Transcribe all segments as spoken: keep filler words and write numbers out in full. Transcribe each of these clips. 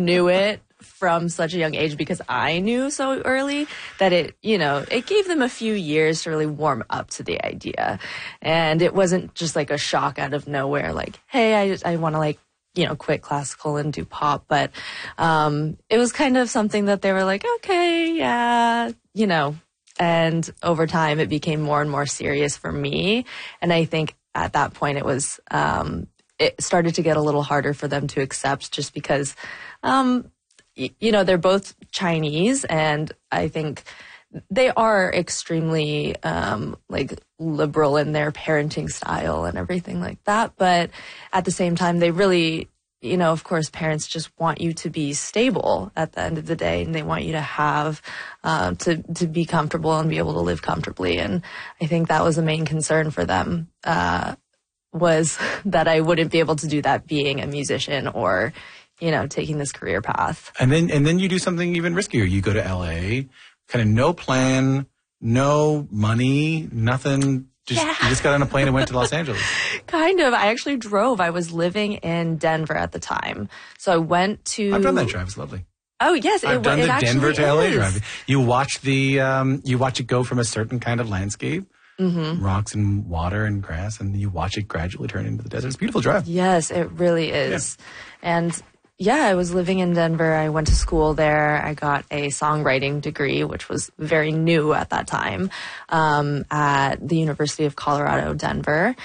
knew it from such a young age because I knew so early that it, you know, it gave them a few years to really warm up to the idea. And it wasn't just like a shock out of nowhere, like, hey, I just, I want to like, you know, quit classical and do pop. But um, it was kind of something that they were like, okay, yeah, you know, and over time it became more and more serious for me. And I think at that point it was, um, it started to get a little harder for them to accept just because, um, y- you know, they're both Chinese, and I think they are extremely, um, like liberal in their parenting style and everything like that. But at the same time, they really, you know, of course, parents just want you to be stable at the end of the day, and they want you to have, uh, to, to be comfortable and be able to live comfortably. And I think that was a main concern for them, uh, was that I wouldn't be able to do that being a musician or, you know, taking this career path. And then, and then you do something even riskier. You go to L A, kind of no plan, no money, nothing. Just, Yeah. You just got on a plane and went to Los Angeles. Kind of. I actually drove. I was living in Denver at the time. So I went to... I've done that drive. It's lovely. Oh, yes. I've it, done it the Denver to L A is. drive. You watch the, um, you watch it go from a certain kind of landscape, mm-hmm. rocks and water and grass, and you watch it gradually turn into the desert. It's a beautiful drive. Yes, it really is. Yeah. And yeah, I was living in Denver. I went to school there. I got a songwriting degree, which was very new at that time, um, at the University of Colorado, Denver.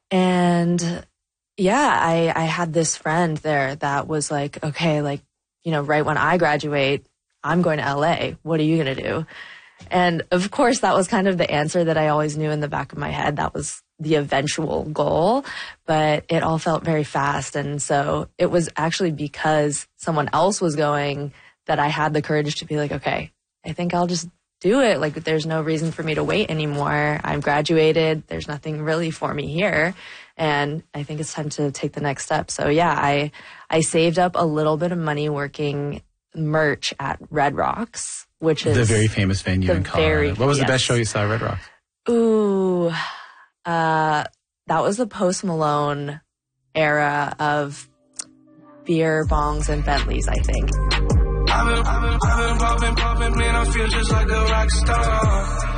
And yeah, I, I had this friend there that was like, okay, like, you know, right when I graduate, I'm going to L A. What are you going to do? And of course, that was kind of the answer that I always knew in the back of my head. That was the eventual goal, but it all felt very fast. And so it was actually because someone else was going that I had the courage to be like, okay, I think I'll just do it. Like, there's no reason for me to wait anymore. I'm graduated. There's nothing really for me here. And I think it's time to take the next step. So yeah, I, I saved up a little bit of money working merch at Red Rocks, which is the very famous venue in Colorado. Very, what was yes. the best show you saw at Red Rocks? Ooh, uh, that was the Post Malone era of beer bongs and Bentleys, I think. I've been, I've been, I've been popping, popping, man, I feel just like a rock star.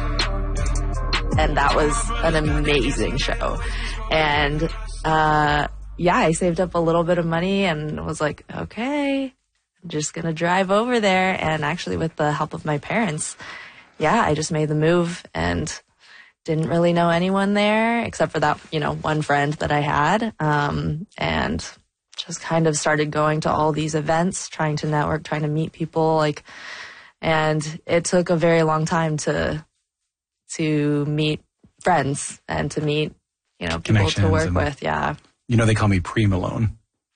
And that was an amazing show. And, uh, yeah, I saved up a little bit of money and was like, okay, I'm just going to drive over there. And actually with the help of my parents, yeah, I just made the move and didn't really know anyone there except for that, you know, one friend that I had. Um, and just kind of started going to all these events, trying to network, trying to meet people, like, and it took a very long time to, to meet friends and to meet, you know, people to work with. Yeah. You know, they call me Pre-Malone.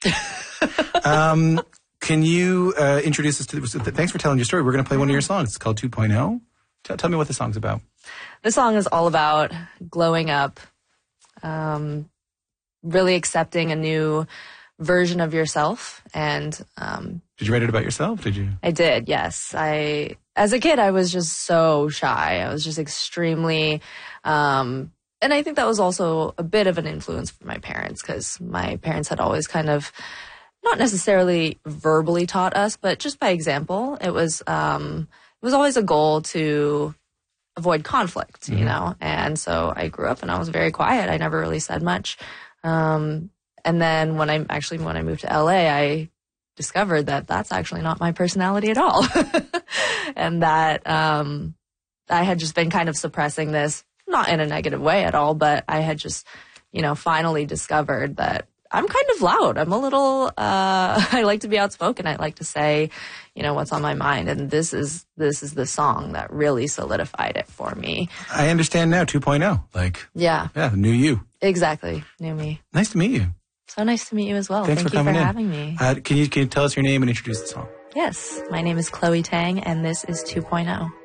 um, can you uh, introduce us to, thanks for telling your story. We're going to play one of your songs. It's called two point oh. Tell, tell me what the song's about. The song is all about glowing up, um, really accepting a new version of yourself. And um, did you write it about yourself? Did you? I did, yes. I, as a kid, I was just so shy. I was just extremely, um, and I think that was also a bit of an influence for my parents, because my parents had always kind of not necessarily verbally taught us, but just by example. It was, um, it was always a goal to avoid conflict, you mm-hmm. know? And so I grew up and I was very quiet. I never really said much. Um, and then when I actually, when I moved to L A, I discovered that that's actually not my personality at all. And that, um, I had just been kind of suppressing this, not in a negative way at all, but I had just, you know, finally discovered that I'm kind of loud. I'm a little, uh, I like to be outspoken. I like to say, you know, what's on my mind. And this is, this is the song that really solidified it for me. I understand now, two point oh. Like, yeah. Yeah, new you. Exactly. New me. Nice to meet you. So nice to meet you as well. Thanks Thank for you coming for in. having me. Uh, can you, can you tell us your name and introduce the song? Yes. My name is Chloe Tang, and this is two point oh.